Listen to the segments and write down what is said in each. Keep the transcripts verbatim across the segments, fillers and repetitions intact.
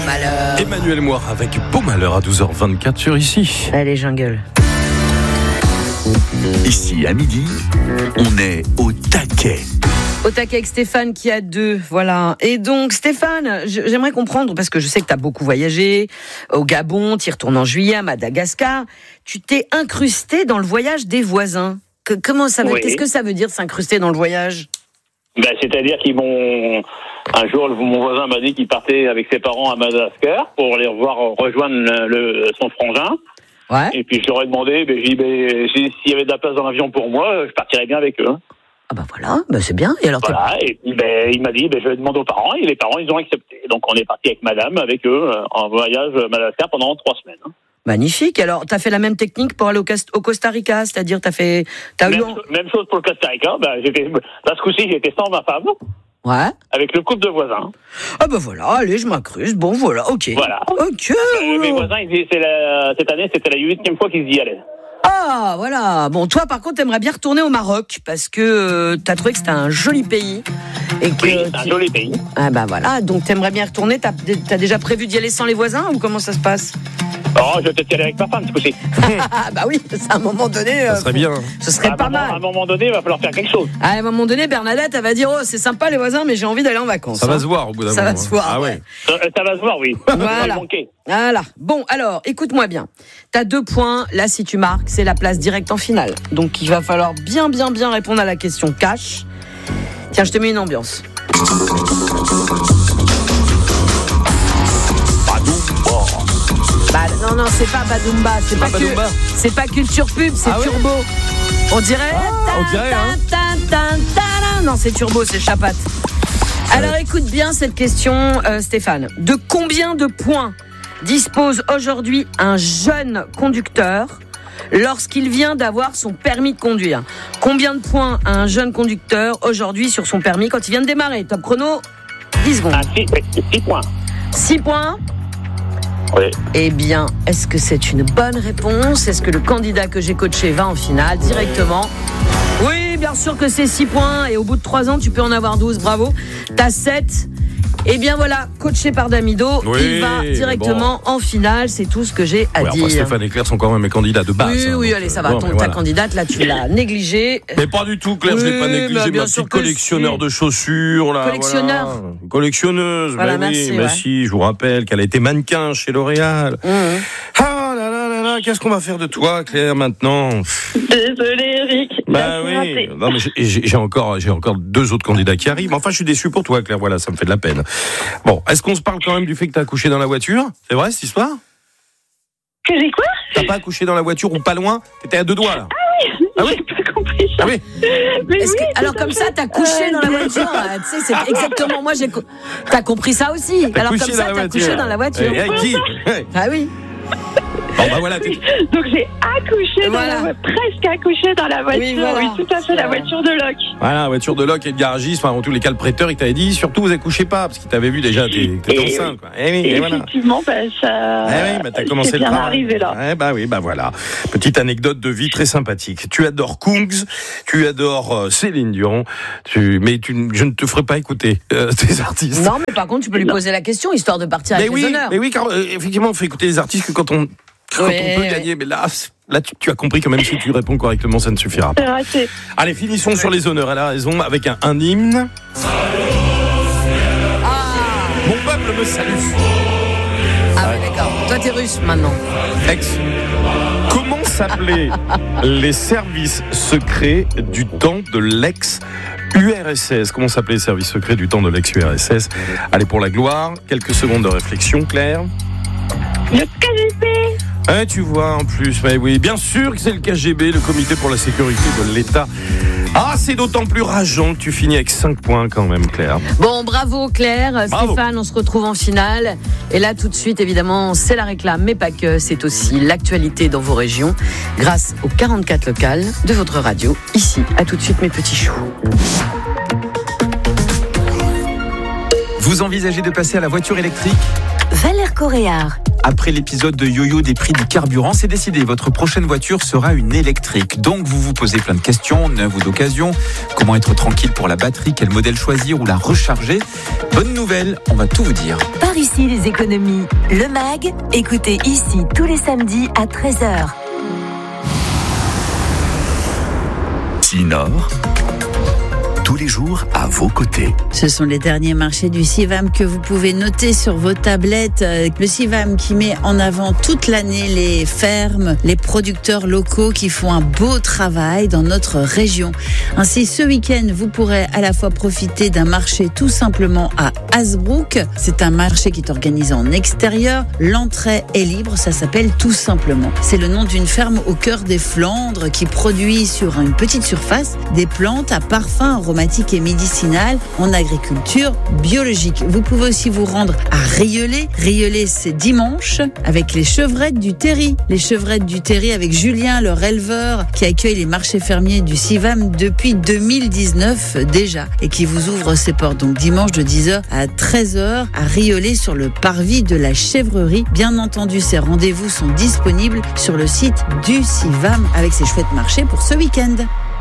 malheur. Emmanuel Moir avec Beau malheur à douze heures vingt-quatre sur Ici. Allez, jungle. Ici, à midi, on est au taquet. Au taquet avec Stéphane qui a deux, voilà. Et donc Stéphane, j'aimerais comprendre, parce que je sais que tu as beaucoup voyagé, au Gabon, tu y retournes en juillet, à Madagascar, tu t'es incrusté dans le voyage des voisins. Que, comment ça veut, oui. Qu'est-ce que ça veut dire s'incruster dans le voyage ? Ben, c'est-à-dire qu'ils m'ont... Un jour, mon voisin m'a dit qu'il partait avec ses parents à Madagascar pour aller revoir, rejoindre le, son frangin. Ouais. Et puis je leur ai demandé, ben, j'ai dit, ben, s'il y avait de la place dans l'avion pour moi, je partirais bien avec eux. Ah bah voilà, bah c'est bien. Et alors voilà, et puis ben, il m'a dit, ben, je vais demander aux parents, et les parents, ils ont accepté. Donc on est parti avec madame, avec eux, en voyage à Madagascar pendant trois semaines. Magnifique. Alors, t'as fait la même technique pour aller au, Cast- au Costa Rica, c'est-à-dire t'as fait... T'as même, eu... cho- même chose pour le Costa Rica, ben, j'étais, là, ce coup-ci, j'étais sans ma femme. Ouais. Avec le couple de voisins. Ah bah voilà, allez, je m'incruste. Bon, voilà, ok. Voilà. Ok. Euh, mes voisins, ils, c'est la, cette année, c'était la huitième fois qu'ils y allaient. Ah, voilà. Bon, toi, par contre, t'aimerais bien retourner au Maroc parce que euh, t'as trouvé que c'était un joli pays. Et que oui, c'est un joli pays. Ah bah voilà, donc t'aimerais bien retourner. T'as, t'as déjà prévu d'y aller sans les voisins ou comment ça se passe ? Oh, je vais peut-être y aller avec ma femme, ce coup-ci. Ah bah oui, à un moment donné... Ça serait faut... bien. Ce serait à pas moment, mal. À un moment donné, il va falloir faire quelque chose. À un moment donné, Bernadette, elle va dire, oh, c'est sympa les voisins, mais j'ai envie d'aller en vacances. Ça hein. va se voir au bout d'un Ça moment. va se voir, Ah ouais. ouais. Ça, ça va se voir, oui. Voilà. Voilà. Bon, alors, écoute-moi bien. T'as deux points. Là, si tu marques, c'est la place directe en finale. Donc, il va falloir bien, bien, bien répondre à la question cash. Tiens, je te mets une ambiance. Bah, non, non, c'est pas Badoumba. C'est pas, pas que, Badoumba. c'est pas Culture Pub, c'est Ah ouais. Turbo. On dirait. Ah, on dirait, hein. Ta, ta, ta, ta, non, c'est Turbo, c'est Chapat. Alors écoute bien cette question, euh, Stéphane. De combien de points dispose aujourd'hui un jeune conducteur lorsqu'il vient d'avoir son permis de conduire ? Combien de points a un jeune conducteur aujourd'hui sur son permis quand il vient de démarrer ? Top chrono, dix secondes. Ah, six, six points. six points ? Oui. Eh bien, est-ce que c'est une bonne réponse ? Est-ce que le candidat que j'ai coaché va en finale directement ? Oui, bien sûr que c'est six points. Et au bout de trois ans, tu peux en avoir douze. Bravo. T'as sept. Eh bien voilà, coaché par Damido, Oui, il va directement bon. en finale. C'est tout ce que j'ai à ouais, dire. enfin, Stéphane et Claire sont quand même mes candidats de base. Oui, hein, oui, donc, allez, ça va. bon, Ton, ta voilà. candidate, là, tu l'as négligée. Mais pas du tout, Claire, oui, je l'ai pas négligé. bah, Ma petite collectionneur si. de chaussures, là. Collectionneur. Voilà. Collectionneuse, Voilà, bah merci, oui, mais ouais. si, je vous rappelle qu'elle a été mannequin chez L'Oréal. Mmh. Ah là là là là, qu'est-ce qu'on va faire de toi, Claire, maintenant ? Désolé, Eric. Bah oui. Non, mais j'ai, j'ai, j'ai encore, j'ai encore deux autres candidats qui arrivent. Enfin, je suis déçu pour toi, Claire. Voilà, ça me fait de la peine. Bon, est-ce qu'on se parle quand même du fait que t'as accouché dans la voiture ? C'est vrai, cette histoire ? Que j'ai quoi ? T'as pas accouché dans la voiture ou pas loin ? T'étais à deux doigts, là. Ah oui, j'ai pas compris ça. Ah oui. Mais Est-ce oui, que, alors comme ça, t'as couché Euh, dans la voiture. euh, Tu sais, c'est exactement moi. J'ai, co- t'as compris ça aussi. T'as alors couché comme dans ça, la t'as voiture. couché dans la voiture. Et avec qui ? Ouais. Ah oui. Bon, bah voilà. T'es... Donc j'ai accouché Voilà. dans la vo- presque accouché dans la voiture. Oui, Oui, voilà. tout à fait, la voiture de Locke. Voilà, voiture de loc et de garagiste. Enfin, en tous les cas, le prêteur, il t'avait dit, surtout, vous accouchez pas, parce qu'il t'avait vu déjà, t'es, t'es Et enceinte, quoi. Eh oui, Et et voilà. effectivement, bah, ça. Eh oui, bah t'as commencé c'est le bien travail. arrivé là. Eh bah oui, bah voilà. Petite anecdote de vie très sympathique. Tu adores Kungs, tu adores euh, Céline Dion, tu, mais tu, je ne te ferai pas écouter euh, tes artistes. Non, mais par contre, tu peux lui poser la question histoire de partir mais avec oui, les honneurs. mais oui, car euh, effectivement, on fait écouter les artistes que quand on, quand Oui, on peut oui. gagner. Mais là, là, tu, tu as compris que même si tu réponds correctement, ça ne suffira pas. C'est vrai, c'est. Allez, finissons sur les honneurs. Elle a raison avec un, un hymne. Mon peuple me salue. Ah oui, d'accord. Toi, t'es russe maintenant. Ex. Comment s'appelaient les services secrets du temps de l'ex-U R S S ? Comment s'appelaient les services secrets du temps de l'ex-U R S S ? Allez, pour la gloire, quelques secondes de réflexion, Claire. Le K G B. Eh, tu vois, en plus, mais oui, bien sûr que c'est le K G B, le Comité pour la sécurité de l'État. Ah, c'est d'autant plus rageant que tu finis avec cinq points quand même, Claire. Bon, bravo Claire. Bravo. Stéphane, on se retrouve en finale. Et là, tout de suite, évidemment, c'est la réclame, mais pas que. C'est aussi l'actualité dans vos régions, grâce aux quarante-quatre locales de votre radio. Ici, à tout de suite, mes petits choux. Vous envisagez de passer à la voiture électrique ? Valère Coréard, Après l'épisode de yo-yo des prix du carburant, c'est décidé, votre prochaine voiture sera une électrique. Donc vous vous posez plein de questions, neuves ou d'occasion. Comment être tranquille pour la batterie, quel modèle choisir ou la recharger? Bonne nouvelle, on va tout vous dire. Par ici les économies. Le Mag, écoutez ici tous les samedis à treize heures. Sinor, tous les jours à vos côtés. Ce sont les derniers marchés du Civam que vous pouvez noter sur vos tablettes. Le Civam qui met en avant toute l'année les fermes, les producteurs locaux qui font un beau travail dans notre région. Ainsi, ce week-end, vous pourrez à la fois profiter d'un marché tout simplement à Hasbrook. C'est un marché qui est organisé en extérieur. L'entrée est libre, ça s'appelle Tout Simplement. C'est le nom d'une ferme au cœur des Flandres qui produit sur une petite surface des plantes à parfum aromatique et médicinale en agriculture biologique. Vous pouvez aussi vous rendre à Rieulé. Rieulé, c'est dimanche avec les chevrettes du Terry. Les chevrettes du Terry avec Julien, leur éleveur, qui accueille les marchés fermiers du Civam depuis deux mille dix-neuf déjà et qui vous ouvre ses portes donc dimanche de dix heures à treize heures à Rieulé sur le parvis de la Chèvrerie. Bien entendu, ces rendez-vous sont disponibles sur le site du Civam avec ses chouettes marchés pour ce week-end.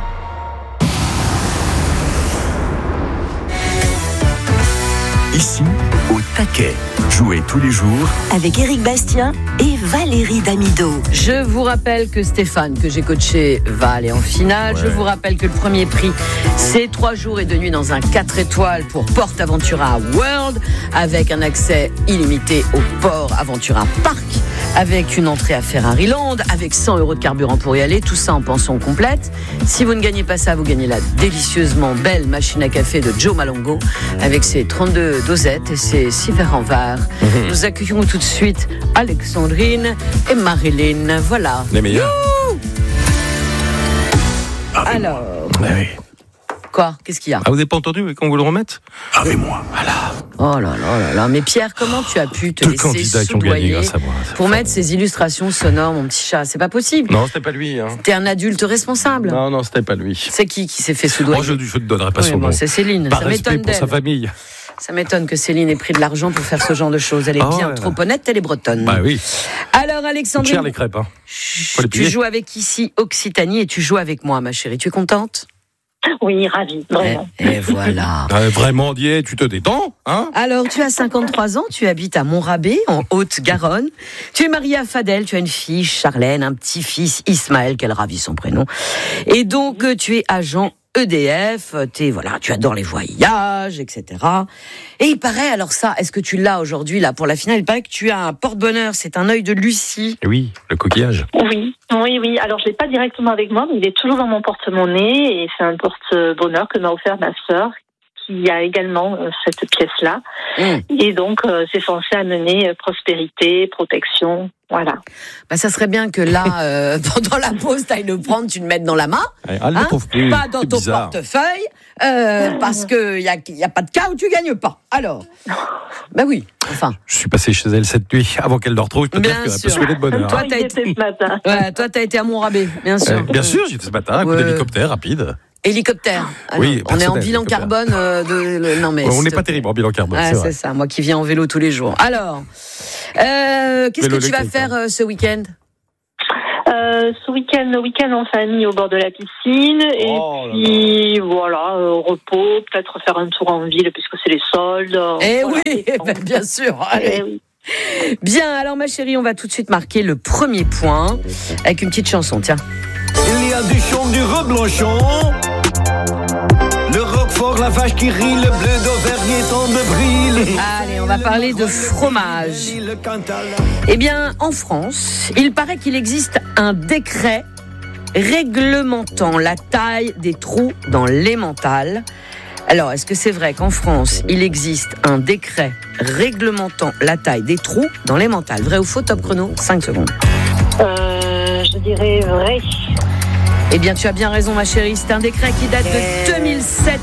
Ici, au taquet. Jouez tous les jours avec Éric Bastien et Valérie Damido. Je vous rappelle que Stéphane, que j'ai coaché, va aller en finale. Ouais. Je vous rappelle que le premier prix, c'est trois jours et deux nuits dans un quatre étoiles pour Port Aventura World, avec un accès illimité au Port Aventura Park, avec une entrée à Ferrari Land, avec cent euros de carburant pour y aller, tout ça en pension complète. Si vous ne gagnez pas ça, vous gagnez la délicieusement belle machine à café de Joe Malongo, avec ses trente-deux dosettes et ses six verres en verre. Mmh. Nous accueillons tout de suite Alexandrine et Marilyn. Voilà. Les meilleurs. Alors. Ah oui. Quoi? Qu'est-ce qu'il y a? Ah, vous n'avez pas entendu qu'on vous le remette? avec moi. Voilà. Oh là là là là. Mais Pierre, comment tu as pu te Deux laisser candidats qui ont gagné soudoyer grâce à moi. pour mettre ces illustrations sonores, mon petit chat? C'est pas possible. Non, c'était pas lui. Hein. T'es un adulte responsable. Non, non, c'était pas lui. C'est qui qui s'est fait soudoyer? Oh, je ne te donnerai pas Oui, son bon, nom. c'est Céline. Par Ça respect m'étonne pour sa d'elle. famille. Ça m'étonne que Céline ait pris de l'argent pour faire ce genre de choses. Elle est Oh, bien ouais, trop là. honnête, elle est bretonne. Bah oui. Alors Alexandrine, Cher les crêpes. Hein. chut, les tu payer. joues avec ici Occitanie et tu joues avec moi, ma chérie. Tu es contente? Oui, ravie, vraiment. Et, et voilà. Euh, vraiment, Dieu, tu te détends, hein? Alors, tu as cinquante-trois ans, tu habites à Montrabé, en Haute-Garonne. Tu es mariée à Fadel, tu as une fille, Charlène, un petit-fils, Ismaël, qu'elle ravit son prénom. Et donc, tu es agent E D F, t'es, voilà, tu adores les voyages, et cetera. Et il paraît, alors ça, est-ce que tu l'as aujourd'hui, là, pour la finale? Il paraît que tu as un porte-bonheur, c'est un œil de Lucie. Oui, le coquillage. Oui, oui, oui. Alors, je l'ai pas directement avec moi, mais il est toujours dans mon porte-monnaie et c'est un porte-bonheur que m'a offert ma sœur, qui a également euh, cette pièce-là. Mmh. Et donc, euh, c'est censé amener euh, prospérité, protection, voilà. Bah, ça serait bien que là, euh, pendant la pause, t'ailles le prendre, tu le mettes dans la main. Elle ne le Hein, trouve plus. pas dans C'est ton bizarre. portefeuille, euh, parce qu'il n'y a, y a pas de cas où tu gagnes pas. Alors, bah oui, enfin. Je suis passé chez elle cette nuit avant qu'elle ne retrouve. Je peux Bien dire qu'elle a sûr. pas souhaité de bonheur. Toi, hein. t'as Il été- était ce matin. Ouais, toi, t'as été à Montrabé, bien sûr. Euh, bien sûr, j'étais ce matin, un coup Ouais. d'hélicoptère rapide. Hélicoptère. Alors, Oui, on est en personnel, bilan hélicoptère. carbone euh, de. le- non mais. on s'il n'est te pas plaît. terrible en bilan carbone, Ah, c'est vrai. c'est ça, moi qui viens en vélo tous les jours. Alors, euh, qu'est-ce Vélo que tu vas électrique, faire euh, ce week-end? Euh, ce week-end, le week-end en famille au bord de la piscine. Et Oh là puis, voilà, euh, repos, peut-être faire un tour en ville puisque c'est les soldes. euh, Eh voilà. oui, ben, bien sûr. Allez. Eh oui. Bien, alors ma chérie, on va tout de suite marquer le premier point avec une petite chanson, tiens. Il y a du chaume, du reblanchon, le roquefort, la vache qui rit, le bleu d'Auvergne tant de brille. Allez, on va parler de fromage. Eh bien, en France, il paraît qu'il existe un décret réglementant la taille des trous dans l'emmental. Alors, est-ce que c'est vrai qu'en France, il existe un décret réglementant la taille des trous dans l'emmental? Vrai ou faux? Top chrono, cinq secondes. Euh, je dirais vrai. Eh bien, tu as bien raison, ma chérie. C'est un décret qui date de deux mille sept.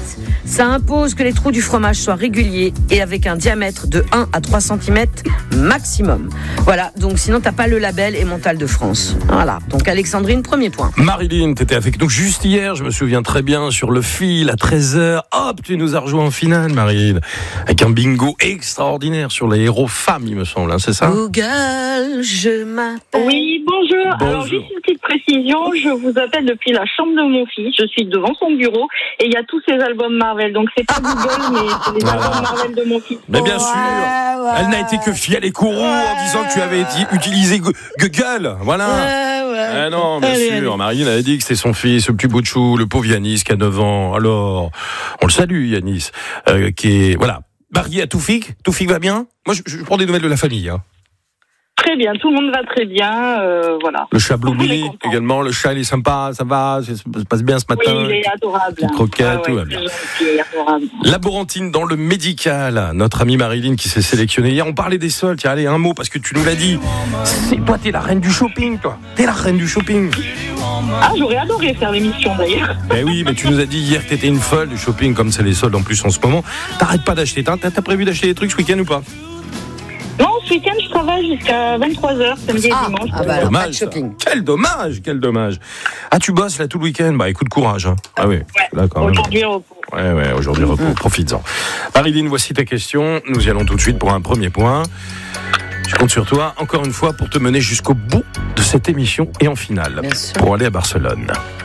Ça impose que les trous du fromage soient réguliers et avec un diamètre de un à trois centimètres maximum. Voilà, donc sinon t'as pas le label Emmental de France. Voilà, donc Alexandrine, premier point. Marilyn, t'étais avec nous juste hier, je me souviens très bien, sur le fil à treize heures. Hop, tu nous as rejoint en finale, Marilyn, avec un bingo extraordinaire sur les héros femmes, il me semble, hein, c'est ça? Google, je m'appelle. Oui, bonjour. Bonjour. Alors, juste une petite précision. Je vous appelle depuis la chambre de mon fils. Je suis devant son bureau et il y a tous ses albums Marvel. Donc, c'est pas Google, mais c'est les Voilà. albums Marvel de mon fils. Mais bien sûr, ouais. elle n'a été que fiel et courroux en disant que tu avais été- utilisé Gu- Google. Voilà. Ouais, ouais. Ah non, bien Allez, sûr. allez. Marilyn avait dit que c'était son fils, le petit bout de chou, le pauvre Yanis qui a neuf ans. Alors, on le salue, Yanis, euh, qui est, voilà, marié à Toufik. Toufik va bien? Moi, je, je prends des nouvelles de la famille, hein. Très bien. Tout le monde va très bien. Euh, voilà. Le chat On est Blueberry content. également. Le chat, il est sympa, ça va, ça se passe bien ce Oui, matin. il est adorable. Petite croquette, Ah ouais, tout va très bien. gentil, adorable. Laborantine dans le médical, notre amie Marilyn qui s'est sélectionnée hier. On parlait des soldes, tiens, allez, un mot, parce que tu nous l'as dit. C'est toi, t'es la reine du shopping, toi. T'es la reine du shopping. Ah, j'aurais adoré faire l'émission d'ailleurs. Eh oui, mais tu nous as dit hier que t'étais une folle du shopping, comme c'est les soldes en plus en ce moment. T'arrêtes pas d'acheter. T'as, t'as prévu d'acheter des trucs ce week-end ou pas? Non, ce week-end, je travaille jusqu'à vingt-trois heures, samedi et Ah, dimanche. ah bah alors, pas de Dommage. ça. shopping. Quel dommage, quel dommage. Ah, tu bosses là tout le week-end? Bah écoute, courage. Hein. Ah oui, Ouais. là quand même. Aujourd'hui, repos. Ouais, ouais, aujourd'hui, repos. Profites-en. Marilyn, voici ta question. Nous y allons tout de suite pour un premier point. Je compte sur toi, encore une fois, pour te mener jusqu'au bout de cette émission et en finale. Bien sûr. Pour aller à Barcelone.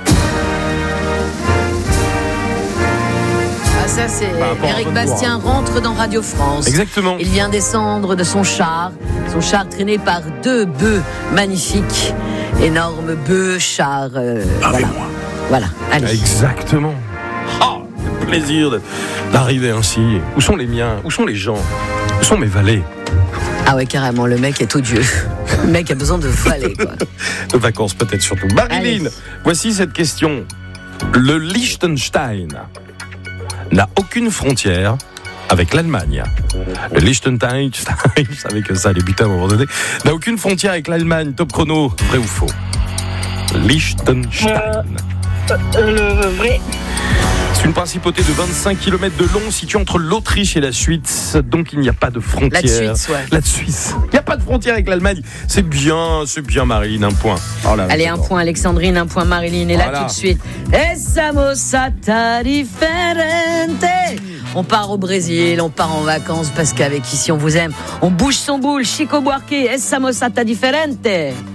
Ah, ça, c'est Par rapport à Éric votre Bastien rentre dans Radio France. Exactement. Il vient descendre de son char, son char traîné par deux bœufs magnifiques, énormes bœufs, chars. Euh, voilà. Voilà, allez. Exactement. Ah, le plaisir de- d'arriver ainsi. Où sont les miens? Où sont les gens? Où sont mes valets? Ah ouais, carrément, le mec est odieux. Le mec a besoin de valer, quoi. De vacances peut-être surtout. Marilyn, Allez. voici cette question. Le Liechtenstein n'a aucune frontière avec l'Allemagne. Le Liechtenstein, je savais que ça allait buter à un moment donné, n'a aucune frontière avec l'Allemagne. Top chrono, vrai ou faux? Liechtenstein. Euh, le vrai. C'est une principauté de vingt-cinq kilomètres de long située entre l'Autriche et la Suisse. Donc il n'y a pas de frontière. La Suisse, ouais. La Suisse. Il n'y a pas de frontière avec l'Allemagne. C'est bien, c'est bien Marilyn, un point. Oh là, Allez, c'est un bon. point Alexandrine, un point Marilyn. Et là, Voilà. tout de suite, Essa moçata differente. On part au Brésil, on part en vacances parce qu'avec ici on vous aime. On bouge son boule, Chico Buarque, Essa moçata differente.